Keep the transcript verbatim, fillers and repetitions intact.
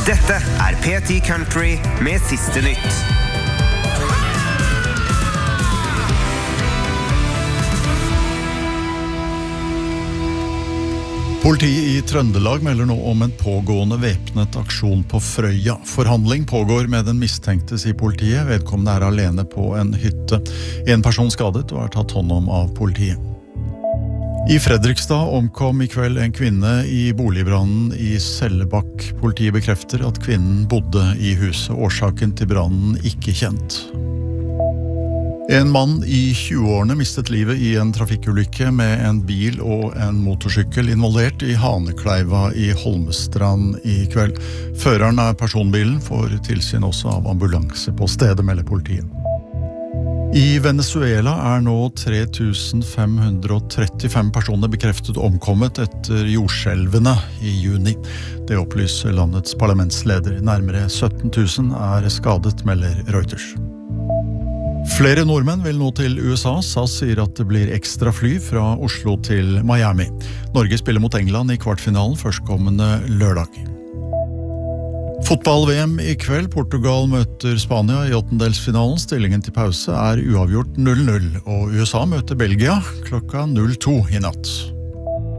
Dette er P ti Country med siste nytt. Politiet i Trøndelag melder nå om en pågående væpnet aksjon på Frøya. Forhandling pågår med den mistenkte, sier politiet. Vedkommende er alene på en hytte. En person skadet og er tatt hånd om av politiet. I Fredrikstad omkom i kveld en kvinne i boligbrannen i Sellebakk. Politiet bekrefter at kvinnen bodde i huset. Årsaken til brannen ikke kjent. En mann i tjueårene mistet livet i en trafikkulykke med en bil og en motorsykkel involvert i Hanekleiva i Holmestrand i kveld. Føreren av personbilen får tilsyn også av ambulanse på stedet, melder politiet. I Venezuela er nå tre tusen fem hundre trettifem personer bekreftet omkommet etter jordskjelvene i juni. Det opplyser landets parlamentsleder. Nærmere sytten tusen er skadet, melder Reuters. Flere nordmenn vil nå til U S A. SAS sier at det blir ekstra fly fra Oslo til Miami. Norge spiller mot England i kvartfinalen førstkommende lørdag. Fotball-V M i kveld. Portugal møter Spania i åttendelsfinalen. Stillingen til pause er uavgjort null null, og U S A møter Belgia klokka null to i natt.